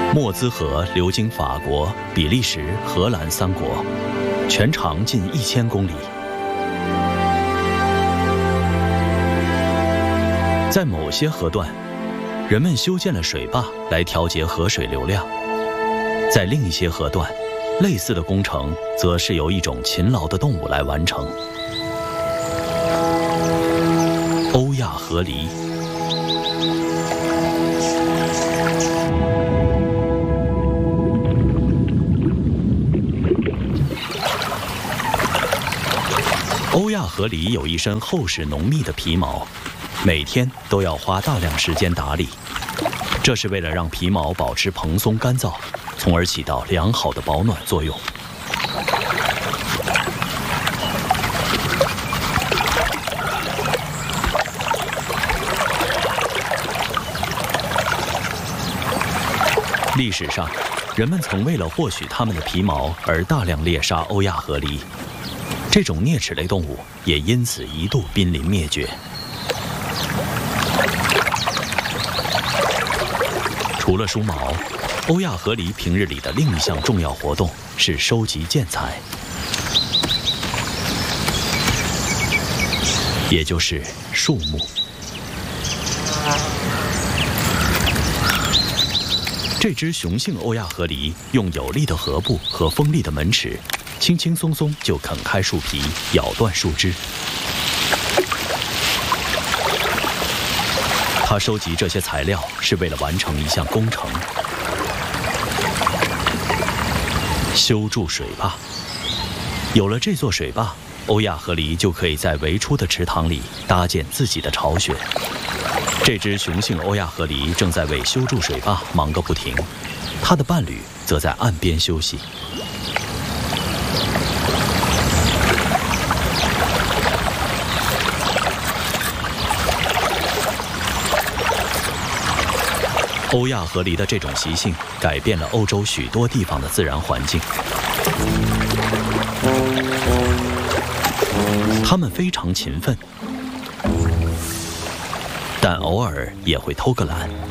莫兹河流经法国、比利时、荷兰3国，全长近1000公里。在某些河段，人们修建了水坝来调节河水流量；在另一些河段，类似的工程则是由一种勤劳的动物来完成。欧亚河狸。欧亚河狸有一身厚实浓密的皮毛，每天都要花大量时间打理，这是为了让皮毛保持蓬松干燥，从而起到良好的保暖作用。历史上，人们曾为了获取它们的皮毛而大量猎杀欧亚河狸，这种啮齿类动物也因此一度濒临灭绝。除了梳毛，欧亚河狸平日里的另一项重要活动是收集建材，也就是树木。这只雄性欧亚河狸用有力的颌部和锋利的门齿，轻轻松松就啃开树皮，咬断树枝。它收集这些材料是为了完成一项工程——修筑水坝。有了这座水坝，欧亚河狸就可以在围出的池塘里搭建自己的巢穴。这只雄性欧亚河狸正在为修筑水坝忙个不停，它的伴侣则在岸边休息。欧亚河狸的这种习性改变了欧洲许多地方的自然环境。它们非常勤奋，但偶尔也会偷个懒。